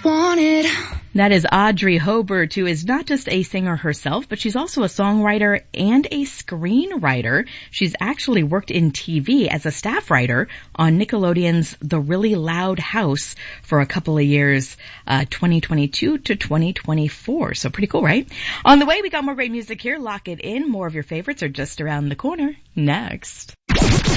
wanted. That is Audrey Hobart, who is not just a singer herself, but she's also a songwriter and a screenwriter. She's actually worked in TV as a staff writer on Nickelodeon's The Really Loud House for a couple of years, 2022 to 2024. So pretty cool, right? On the way, we got more great music here. Lock it in. More of your favorites are just around the corner. Next.